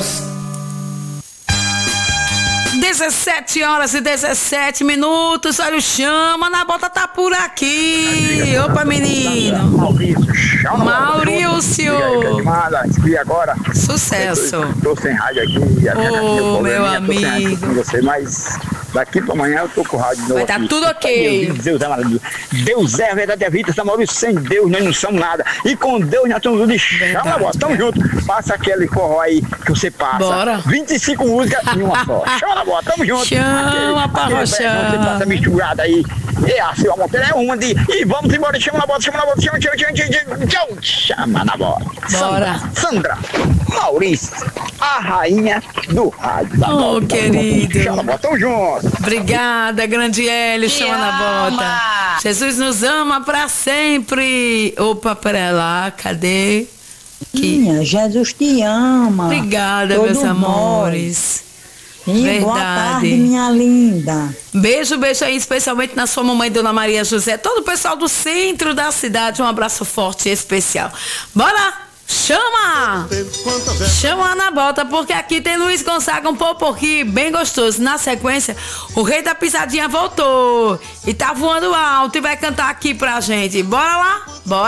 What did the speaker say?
17h17. Olha o Chama na Bota tá por aqui. Opa, menino. Maurício. E agora? Sucesso. Tô sem rádio aqui. Ô, meu amigo. Com você, mas daqui pra amanhã eu tô com o rádio. Vai tá tudo ok. Deus é a verdade, a vida. Maurício, sem Deus nós não somos nada. E com Deus nós estamos tudo. Chama, bota. Tamo junto. Passa aquele forró aí que você passa. Bora. 25 músicas em uma só. Chama na bota, tamo junto. Chama, parrochão. Você passa misturada aí. É assim, a montanha é uma de. E vamos embora, chama na bota. Chama na bota. Bora. Sandra, Maurício, a rainha do rádio. Ô, querido. Chama na bota, tamo junto. Obrigada, grande Hélio, Chama na Bota. Jesus nos ama pra sempre. Opa, pera lá, cadê? Jesus te ama. Obrigada, meus amores. Sim, boa tarde, minha linda. Beijo aí, especialmente na sua mamãe, Dona Maria José. Todo o pessoal do centro da cidade, um abraço forte e especial. Bora! Chama! Chama na Bota, porque aqui tem Luiz Gonzaga, um poporri bem gostoso. Na sequência, o Rei da Pisadinha voltou e tá voando alto e vai cantar aqui pra gente. Bora lá? Bora!